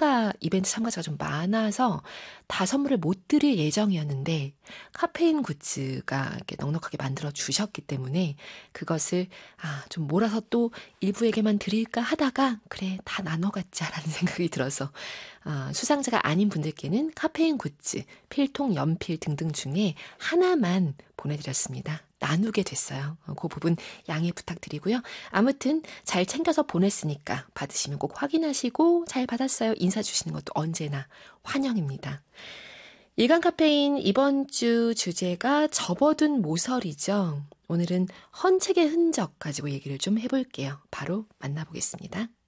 이벤트 참가자가 좀 많아서 다 선물을 못 드릴 예정이었는데 카페인 굿즈가 이렇게 넉넉하게 만들어 주셨기 때문에 그것을 좀 몰아서 또 일부에게만 드릴까 하다가 그래 다 나눠 갖자라는 생각이 들어서 수상자가 아닌 분들께는 카페인 굿즈, 필통, 연필 등등 중에 하나만 보내드렸습니다. 나누게 됐어요. 그 부분 양해 부탁드리고요. 아무튼 잘 챙겨서 보냈으니까 받으시면 꼭 확인하시고 잘 받았어요. 인사 주시는 것도 언제나 환영입니다. 일간 카페인 이번 주 주제가 접어둔 모서리죠. 오늘은 헌책의 흔적 가지고 얘기를 좀 해볼게요. 바로 만나보겠습니다.